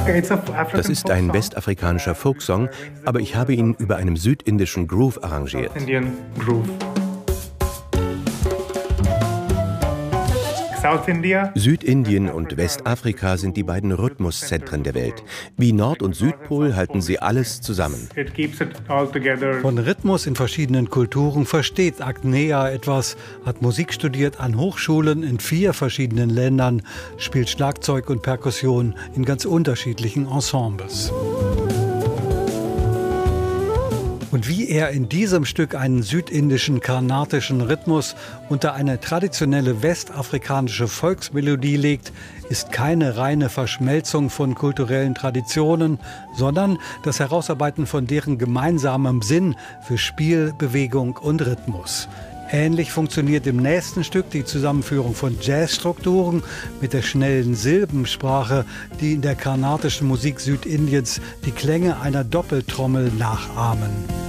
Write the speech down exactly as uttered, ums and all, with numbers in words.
Das ist ein westafrikanischer Folksong, aber ich habe ihn über einem südindischen Groove arrangiert. Südindien und Westafrika sind die beiden Rhythmuszentren der Welt. Wie Nord- und Südpol halten sie alles zusammen. Von Rhythmus in verschiedenen Kulturen versteht Agnea etwas, hat Musik studiert an Hochschulen in vier verschiedenen Ländern, spielt Schlagzeug und Perkussion in ganz unterschiedlichen Ensembles. Und wie er in diesem Stück einen südindischen karnatischen Rhythmus unter eine traditionelle westafrikanische Volksmelodie legt, ist keine reine Verschmelzung von kulturellen Traditionen, sondern das Herausarbeiten von deren gemeinsamem Sinn für Spiel, Bewegung und Rhythmus. Ähnlich funktioniert im nächsten Stück die Zusammenführung von Jazzstrukturen mit der schnellen Silbensprache, die in der karnatischen Musik Südindiens die Klänge einer Doppeltrommel nachahmen.